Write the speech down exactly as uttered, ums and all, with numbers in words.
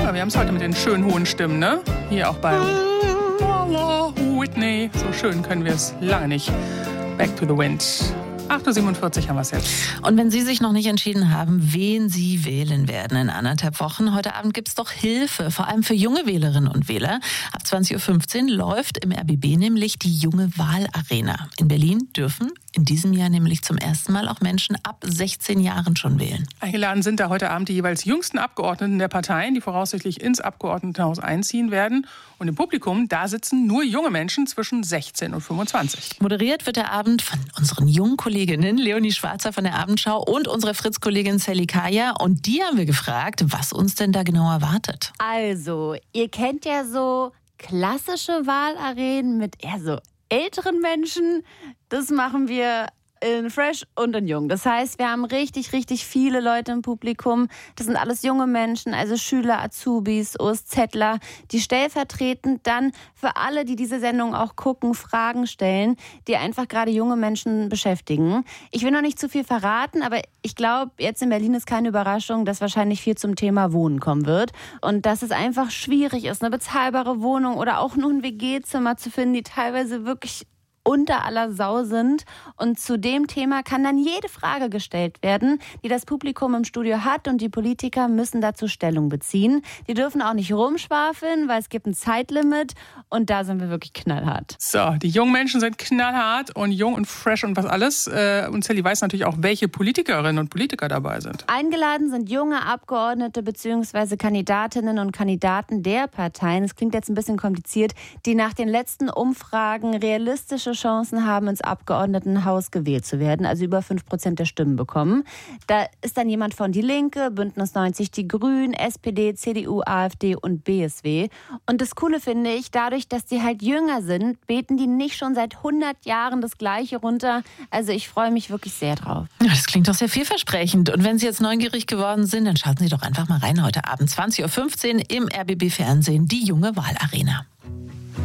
Ja, wir haben es heute mit den schönen hohen Stimmen, ne? Hier auch bei Whitney. So schön können wir es lange nicht. Back to the Wind. acht Uhr siebenundvierzig haben wir es jetzt. Und wenn Sie sich noch nicht entschieden haben, wen Sie wählen werden in anderthalb Wochen, heute Abend gibt es doch Hilfe, vor allem für junge Wählerinnen und Wähler. Ab zwanzig Uhr fünfzehn läuft im R B B nämlich die Junge Wahlarena. In Berlin dürfen in diesem Jahr nämlich zum ersten Mal auch Menschen ab sechzehn Jahren schon wählen. Eingeladen sind da heute Abend die jeweils jüngsten Abgeordneten der Parteien, die voraussichtlich ins Abgeordnetenhaus einziehen werden. Und im Publikum, da sitzen nur junge Menschen zwischen sechzehn und fünfundzwanzig. Moderiert wird der Abend von unseren jungen Kolleginnen Leonie Schwarzer von der Abendschau und unserer Fritz-Kollegin Sally Kaya. Und die haben wir gefragt, was uns denn da genau erwartet. Also, ihr kennt ja so klassische Wahlarenen mit eher so älteren Menschen. Das machen wir in Fresh und in Jung. Das heißt, wir haben richtig, richtig viele Leute im Publikum. Das sind alles junge Menschen, also Schüler, Azubis, OSZler, die stellvertretend dann für alle, die diese Sendung auch gucken, Fragen stellen, die einfach gerade junge Menschen beschäftigen. Ich will noch nicht zu viel verraten, aber ich glaube, jetzt in Berlin ist keine Überraschung, dass wahrscheinlich viel zum Thema Wohnen kommen wird. Und dass es einfach schwierig ist, eine bezahlbare Wohnung oder auch nur ein W G-Zimmer zu finden, die teilweise wirklich unter aller Sau sind. Und zu dem Thema kann dann jede Frage gestellt werden, die das Publikum im Studio hat, und die Politiker müssen dazu Stellung beziehen. Die dürfen auch nicht rumschwafeln, weil es gibt ein Zeitlimit, und da sind wir wirklich knallhart. So, die jungen Menschen sind knallhart und jung und fresh und was alles. Und Sally weiß natürlich auch, welche Politikerinnen und Politiker dabei sind. Eingeladen sind junge Abgeordnete bzw. Kandidatinnen und Kandidaten der Parteien. Es klingt jetzt ein bisschen kompliziert, die nach den letzten Umfragen realistische Chancen haben, ins Abgeordnetenhaus gewählt zu werden, also über fünf Prozent der Stimmen bekommen. Da ist dann jemand von Die Linke, Bündnis neunzig, die Grünen, S P D, C D U, AfD und B S W. Und das Coole finde ich, dadurch, dass die halt jünger sind, beten die nicht schon seit hundert Jahren das Gleiche runter. Also ich freue mich wirklich sehr drauf. Ja, das klingt doch sehr vielversprechend. Und wenn Sie jetzt neugierig geworden sind, dann schauen Sie doch einfach mal rein heute Abend zwanzig Uhr fünfzehn im R B B Fernsehen, die Junge Wahlarena.